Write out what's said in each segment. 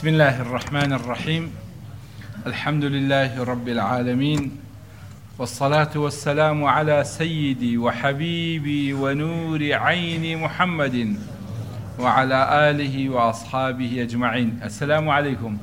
بسم الله الرحمن الرحيم. الحمد لله رب العالمين، والصلاة والسلام على سيدي وحبيبي ونور عين محمد وعلى آله وأصحابه أجمعين. السلام عليكم.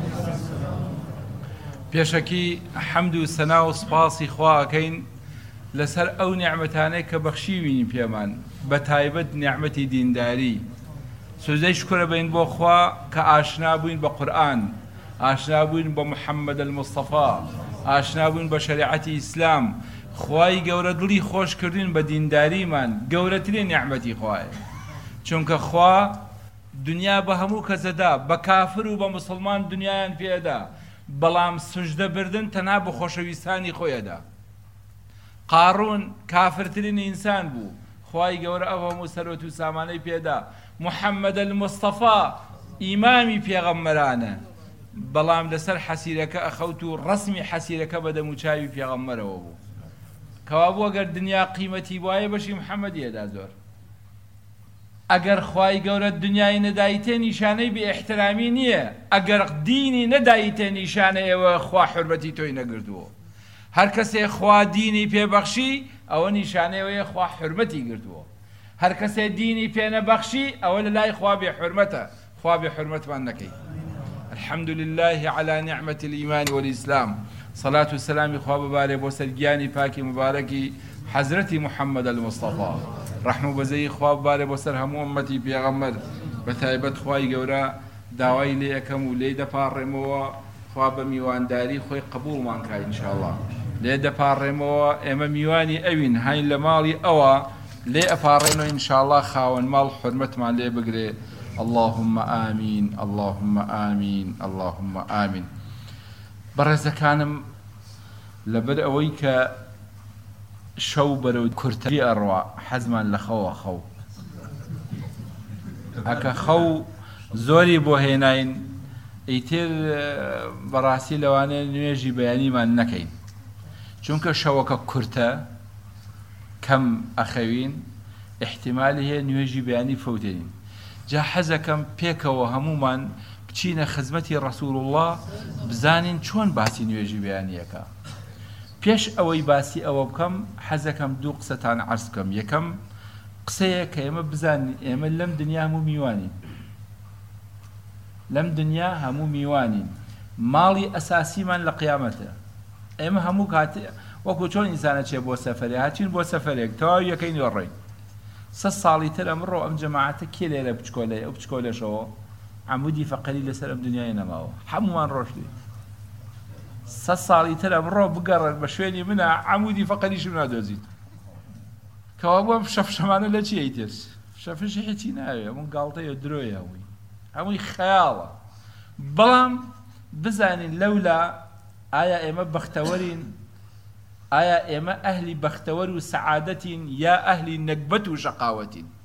پێشەکی حەمد و سەنا و سپاسی خواکەین لەسەر ئەو نیعمەتانەی کە بەخشیوینی پێمان، بە تایبەت نیعمەتی دینداری. سوزەی شکرە بین بۆ خوا کە ئاشنا بووین بە قورئان، ئاشنا بووین بە محەممەد المستەفا، ئاشنا بووین بە شەریعەتی ئیسلام. خوای گەورە دڵی خۆشکردین بە دینداریمان، گەورەترین نیعمەتی خوایە. چونکە خوا دنیا بە هەموو کەسەدا، بە کافر و بە مسلمان دنیایان پێدا، بەڵام سوژدە بردن تەنها بە خۆشەویستانی خۆیەدا. قارون کافرترین ئینسان بوو، خوای گەورە ئەو هەموو سەرۆت و سامانەی پێدا. محەممەد المستەفا ئیمامی پێغەمبەرانە، بەڵام لەسەر حەسیرەکە ئەخەوت و ڕەسمی حەسیرەکە بە دەموچاوی پێغەمبەرەوە بوو. کەوا بوو ئەگەر دنیا قیمەتی وایە بەشی محەممەدیەدا زۆر. ئەگەر خوای گەورە دنیای نەدایتێ نیشانەی بێ احترامی نییە، ئەگەر دینی نەدایتێ نیشانەیەوە خوا حورمەتی تۆی نەگردووە. هەر کەسێ خوا دینی پێبەخشی ئەوە نیشانەیەوەیە خوا حورمەتی گردووە. هەر کەسێ دینی پێ نەبەخشی ئەوە لە لای خوا بێ حورمەتە، خوا بێ حورمەتمان نەکەی. الحمد لله على نعمة الإيمان والإسلام. صلاة والسلام خوا ببارێ بۆ سەر گیانی پاکی مبارەکی حەزرەتی محەممەد المستەفا. ڕەحم و بەزەی خوا ببارێ بۆ سەر هەموو ئوممەتی پێغەمبەر. بە تایبەت خوای گەورە داوای لێ یەکەم و لێی دەپاڕێمەوە، خوا بە میوانداری خۆی قبوڵمان کای ئینشاءڵڵا. لێ دەپاڕێمەوە، ئێمە میوانی ئەوین، هاین لە ماڵی ئەوە لێ ئەپاڕێنەوە ئینشاءڵڵا خاوەن ماڵ حورمەتمان لێ بگرێ. اللهم آمين، اللهم آمين، اللهم آمين. بەڕێزەکانم، لەبەر ئەوەی کە شەو بەرەو کورتەری ئەڕوا، حەزمان لە خەوە خەو. ئەکە خەو زۆری بۆ هێناین، ئیتر بەڕاستی لەوانەیە نوێژی بەیانیمان نەکەین، چونکە شەوەکە کورتە، کەم ئەخەوین، احتیمالی هەیە نوێژی بەیانی فەوتێنین. جا حەزەکەم پێکەوە هەمومان بچینە خزمەتی ڕەسوول الله، بزانین چۆن باسی نوێژی بەیانیەکە. پێش ئەوەی باسی ئەوە بکەم، حەزەکەم دوو قسەتان عەرز بکەم. یەکەم قسەیە کە ئێمە بزانین، ئێمە لەم دنیا هەموو میوانین، لەم دنیا هەموو میوانین. ماڵی ئەساسیمان لە قیامەتە. ئێمە هەموو کاتێ وەکو چۆن ئینسانە چێ بۆ سەفەرێ، هاچین بۆ سەفەرێک تەواوی یەکەین وەڕێین. 100 ساڵی تر ئەمڕۆ ئەم جەماعەتە کێ لێرە بچکۆلەیە، ئەو بچکۆلەشەوە عەمودی فەقەری لەسەر ئەم دنیای نەماوە، هەمومان ڕۆشتووی. 100 ساڵی تر ئەمڕۆ بگەڕێن بە شوێنی منە، عەمودی فەقەریشم نادۆزیت. کەوا بۆم شەفشەمانە لە چی ئەیتر؟ شەفشی هیچی ناوێ، هەموو گاڵتەیە درۆیە، هەمووی خەیاڵە. بەڵام بزانین لەولا ئایا ئێمە بەختەوەرین، ئایا ئێمە ئەهلی بەختەوەر و سەعادەتین، یا ئەهلی نەکبەت و شەقاوەتین؟